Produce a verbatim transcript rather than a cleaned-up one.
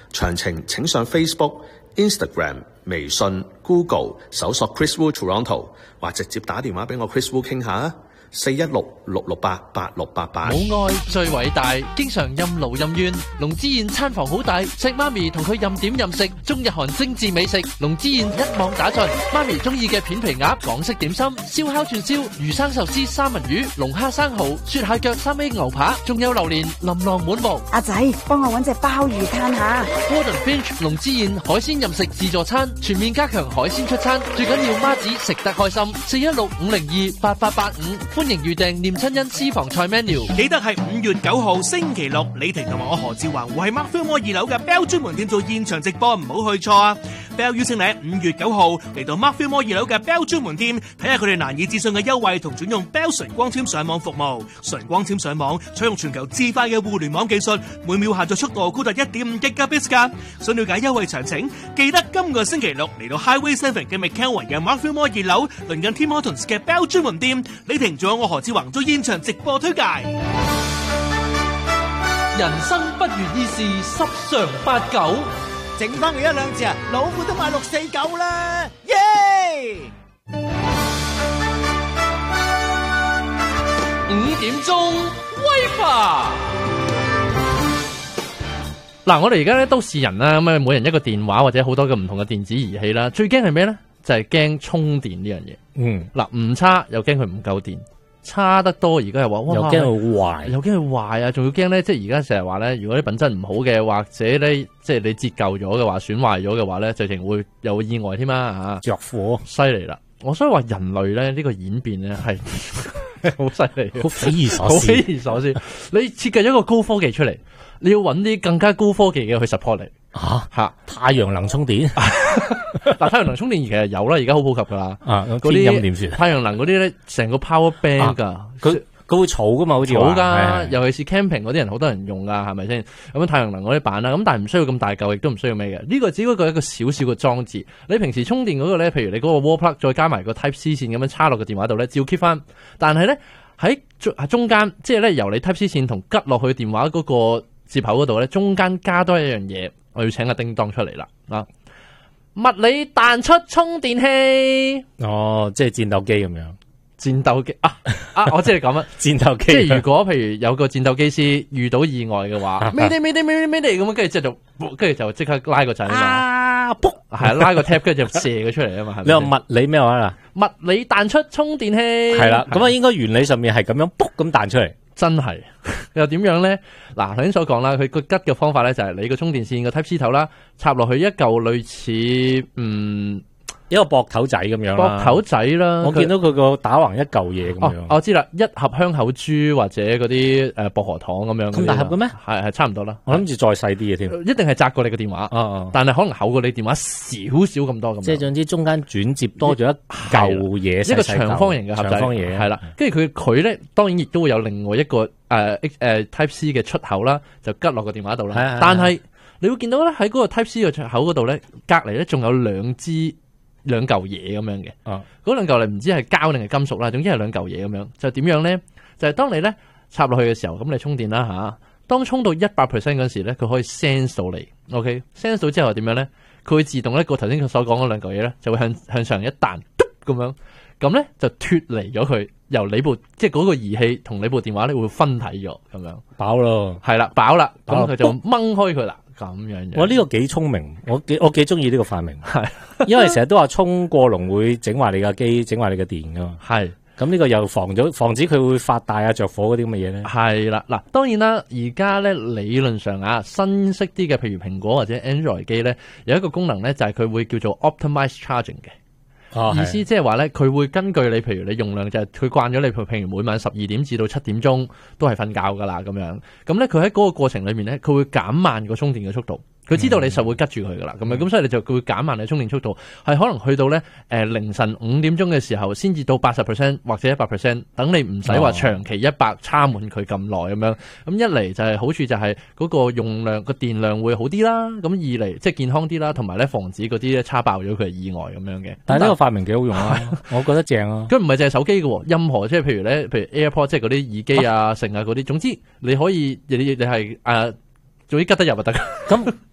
詳情請上 Facebook、Instagram、微信、Google 搜索 Chris Wu Toronto， 或直接打電話俾我 Chris Wu 傾下啊，四一六六六八八六八八。 母愛最偉大，經常任勞任怨。龍之燕餐房好大，食媽咪同佢任點任食，中日韓精緻美食，龍之燕一網打盡。媽咪中意嘅片皮鴨、港式點心、燒烤串燒、魚生壽司、三文魚、龍蝦生蠔、雪蟹腳、三 A 牛扒，仲有榴蓮琳琅滿目。 阿仔，幫我搵隻鮑魚攤下。 Gordon Finch 龍之燕海鮮任食自助餐，全面加強海鮮出餐，最緊要媽子食得開心。四一六五零二八八八五，歡迎預訂念親恩私房菜 menu。 記得係五月九號星期六，李婷同埋我何志華會喺 Mark Film Mall 二樓嘅 Bell 專門店做現場直播，唔好去錯啊 ！Bell 邀請你喺五月九號嚟到 Mark Film Mall 二樓嘅 Bell 專門店，睇下佢哋難以置信嘅優惠同轉用 Bell 純光纖上網服務。純光纖上網採用全球至快嘅互聯網技術，每秒下載速度高達一點五 Gigabits 噶。想了解優惠詳情，記得今個星期六嚟到 Highway Seven 嘅 McKelvin 嘅 Mark Film Mall 二樓，鄰近 Tim Hortons 嘅 Bell 專門店，李婷仲有我何志華做現場直播推介。 人生不如意事十常八九， 剩翻佢一兩次啊，老虎都買六四九啦，耶！ 五點鐘威化。嗱，我哋而家咧都市人啦，咁啊，每人一個電話或者好多嘅唔同嘅電子儀器啦，最驚係咩咧？就係驚充電呢樣嘢。嗯，嗱，唔差又驚佢唔夠電。差得多，而家又話哇， 又驚佢壞， 又驚佢壞啊！仲要驚咧，即係而家成日話咧，如果啲品質唔好嘅，或者咧，即係你折舊咗嘅話，損壞咗嘅話咧，直情會有意外添啊！ 吓，着火， 犀利啦！我所以話人類咧呢個演變咧係好犀利， 好匪夷所思， 好匪夷所思。你設計咗一個高科技出嚟，你要揾啲更加高科技嘅去 support 你。 吓吓，太陽能充電嗱，太陽能充電其實有啦，而家好普及噶啦。 啊，嗰啲點算？ 太陽能嗰啲咧，成個 power bank 噶， 佢佢會嘈噶嘛，好似嘈噶，尤其是 camping 嗰啲人，好多人用噶，係咪先？咁太陽能嗰啲板啦，咁但係唔需要咁大嚿，亦都唔需要咩嘅。呢個只不過係一個小小嘅裝置。你平時充電嗰個咧，譬如你嗰個 wall plug 再加埋個 Type C 線咁樣插落個電話度咧，照 keep 翻。但係咧喺中間，即係咧由你 Type C 線同吉落去電話嗰個接口嗰度咧，中間加多一樣嘢。我要請阿叮當出嚟啦！啊，物理彈出充電器， 哦，即係戰鬥機咁樣， 戰鬥機啊啊！我知你講乜， 戰鬥機。 即係如果譬如有個戰鬥機師遇到意外嘅話，咩啲咩啲咩啲咩啲咁，跟住之後就跟住就即刻拉個掣啊，卜係啊，拉個 tap 跟住就射佢出嚟啊嘛。係咪你話物理咩話啦？ 物理彈出充電器係啦，咁啊應該原理上面係咁樣卜咁彈出嚟。 真係又點樣咧？嗱，頭先所講啦，佢個吉嘅方法咧就係你個充電線個 Type C 頭啦，插落去一嚿類似嗯一個膊頭仔咁樣啦， 膊頭仔啦。 我見到佢個打橫一嚿嘢咁樣。 哦，我知啦，一盒香口珠或者嗰啲誒薄荷糖咁樣。 咁大盒嘅咩？ 係係差唔多啦。 我諗住再細啲嘅添。 一定係窄過你嘅電話。 哦哦。 但係可能厚過你電話少少咁多咁。即係總之中間轉接多咗一嚿嘢， 一個長方形嘅盒仔。 長方嘢係啦，跟住佢佢咧，當然亦都會有另外一個誒誒 Type C 嘅出口啦，就吉落個電話度啦。但係你會見到咧喺嗰個 Type C 嘅出口嗰度咧，隔籬咧仲有兩支。兩嚿嘢咁樣嘅，啊，嗰兩嚿你唔知係膠定係金屬啦，總之係兩嚿嘢咁樣，就點樣咧？就係、是、當你咧插落去嘅時候，咁你充電啦吓、啊，當充到一百 percent 嗰時咧，佢可以 sense 到你 ，OK，sense 到之後點樣咧？佢會自動咧個頭先佢所講嗰兩嚿嘢咧，就會向向上一彈，咁樣，咁咧就脫離咗佢，由你部即係嗰個儀器同你部電話咧會分體咗，咁樣飽咯， 係啦，飽啦，咁佢就掹開佢啦。咁樣， 我呢個幾聰明，我幾我幾中意呢個發明，係，因為成日都話充過龍會整壞你架機，整壞你嘅電噶嘛，係，咁呢個又防咗防止佢會發大啊着火嗰啲咁嘅嘢咧，係啦，嗱，當然啦，而家咧理論上啊，新式啲嘅，譬如蘋果或者 Android 機咧，有一個功能咧就係佢會叫做 optimize charging 嘅。哦、意思即係話咧，佢會根據你，譬如你用量就係佢慣咗你，譬如每晚十二點至到七點鐘都係瞓覺噶啦咁樣。咁咧，佢喺嗰個過程裏面咧，佢會減慢個充電嘅速度。佢知道你實會吉住佢噶啦，咁樣咁所以你就佢會減慢你充電速度，係可能去到咧誒、呃、凌晨五點鐘嘅時候，先至到八十 percent 或者一百 percent， 等你唔使話長期一百插滿佢咁耐咁樣。咁一嚟就係好處就係嗰個用量個電量會好啲啦，咁二嚟即係健康啲啦，同埋咧防止嗰啲咧插爆咗佢嘅意外咁樣嘅。 但係呢個發明幾好用啊，我覺得正啊。 佢唔係淨係手機嘅，任何即係譬如咧，譬如 AirPod 即係嗰啲耳機啊、剩啊嗰啲，總之你可以你你係誒，總之吉得入就得。咁